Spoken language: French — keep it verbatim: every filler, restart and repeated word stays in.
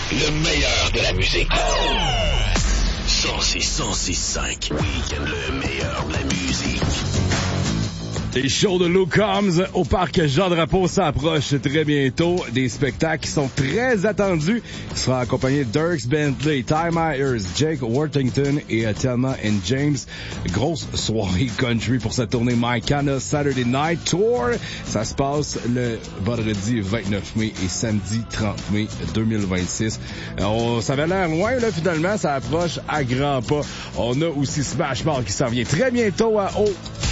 le meilleur de la musique. cent six, cent six cinq. Week-end, le meilleur de la musique. Les shows de Lou Combs au parc Jean-Drapeau s'approchent très bientôt. Des spectacles qui sont très attendus. Il sera accompagné de Dierks Bentley, Ty Myers, Jake Worthington et Thelma and James. Grosse soirée country pour cette tournée Mycana Saturday Night Tour. Ça se passe le vendredi vingt-neuf mai et samedi trente mai deux mille vingt-six. On, ça avait l'air loin, là, finalement. Ça approche à grands pas. On a aussi Smash Mouth qui s'en vient très bientôt à haut.